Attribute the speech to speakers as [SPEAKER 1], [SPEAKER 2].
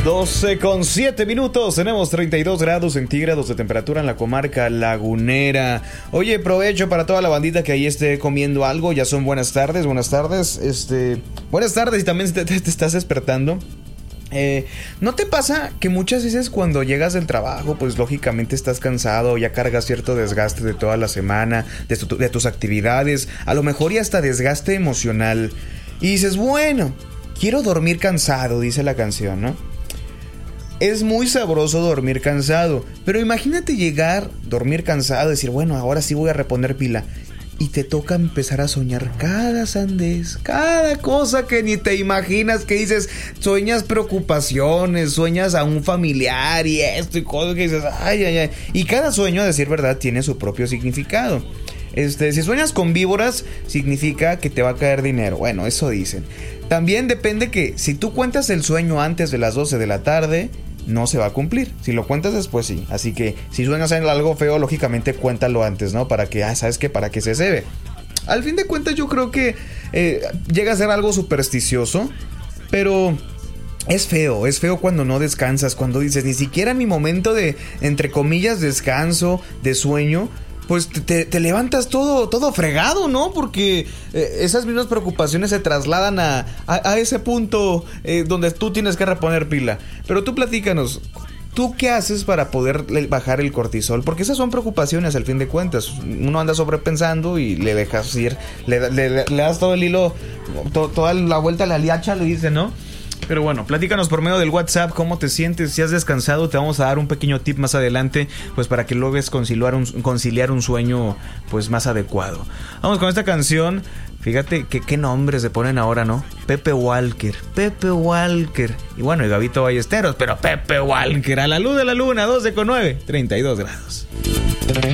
[SPEAKER 1] 12:07, tenemos 32 grados centígrados de temperatura en la comarca lagunera. Oye, provecho para toda la bandita que ahí esté comiendo algo. Ya son buenas tardes. Buenas tardes y también te estás despertando. ¿No te pasa que muchas veces cuando llegas del trabajo, pues lógicamente estás cansado, ya cargas cierto desgaste de toda la semana, de tus actividades, a lo mejor y hasta desgaste emocional, y dices, bueno, quiero dormir cansado, dice la canción, ¿no? Es muy sabroso dormir cansado, pero imagínate dormir cansado, decir, bueno, ahora sí voy a reponer pila. Y te toca empezar a soñar cada sandez, cada cosa que ni te imaginas, que dices, sueñas preocupaciones, sueñas a un familiar y esto y cosas que dices, ay. Y cada sueño, a decir verdad, tiene su propio significado. Si sueñas con víboras, significa que te va a caer dinero. Bueno, eso dicen. También depende que si tú cuentas el sueño antes de las 12 de la tarde, no se va a cumplir. Si lo cuentas después, sí. Así que si sueñas en algo feo, lógicamente cuéntalo antes, ¿no? Para que, ¿sabes qué? Para que se cebe. Al fin de cuentas, yo creo que llega a ser algo supersticioso, pero es feo cuando no descansas, cuando dices, ni siquiera en mi momento de, entre comillas, descanso, de sueño, pues te levantas todo fregado, ¿no? Porque esas mismas preocupaciones se trasladan a ese punto donde tú tienes que reponer pila. Pero tú platícanos, ¿tú qué haces para poder bajar el cortisol? Porque esas son preocupaciones al fin de cuentas. Uno anda sobrepensando y le dejas ir, le das todo el hilo, toda la vuelta a la liacha, le dice, ¿no? Pero bueno, platícanos por medio del WhatsApp cómo te sientes, si has descansado. Te vamos a dar un pequeño tip más adelante, pues para que logres conciliar un sueño pues más adecuado. Vamos con esta canción. Fíjate que qué nombres se ponen ahora, ¿no? Pepe Walker. Y bueno, y Gabito Ballesteros, pero Pepe Walker, a la luz de la luna, 12:09, 32 grados.